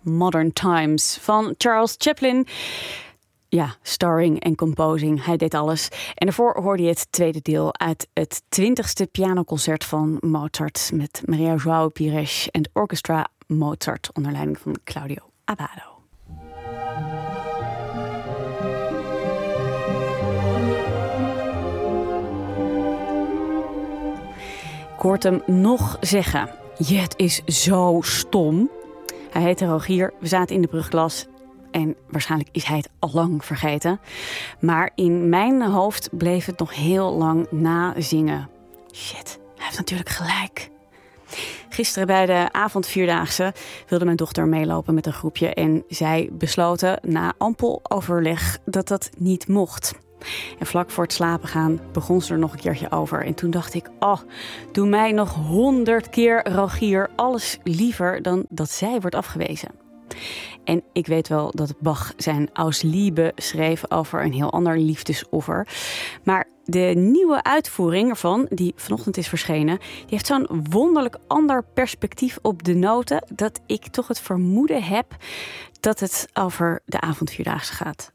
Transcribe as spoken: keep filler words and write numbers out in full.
Modern Times van Charles Chaplin. Ja, starring en composing, hij deed alles. En daarvoor hoorde je het tweede deel uit het twintigste pianoconcert van Mozart met Maria João Pires en het Orchestra Mozart onder leiding van Claudio Abbado. Ik hoorde hem nog zeggen: ja, het is zo stom. Hij heette Rogier, we zaten in de brugklas en waarschijnlijk is hij het al lang vergeten. Maar in mijn hoofd bleef het nog heel lang nazingen. Shit, hij heeft natuurlijk gelijk. Gisteren bij de avondvierdaagse wilde mijn dochter meelopen met een groepje en zij besloten na ampel overleg dat dat niet mocht. En vlak voor het slapen gaan begon ze er nog een keertje over. En toen dacht ik, oh, doe mij nog honderd keer Rogier alles liever dan dat zij wordt afgewezen. En ik weet wel dat Bach zijn Aus Liebe schreef over een heel ander liefdesoffer. Maar de nieuwe uitvoering ervan, die vanochtend is verschenen, die heeft zo'n wonderlijk ander perspectief op de noten dat ik toch het vermoeden heb dat het over de avondvierdaagse gaat.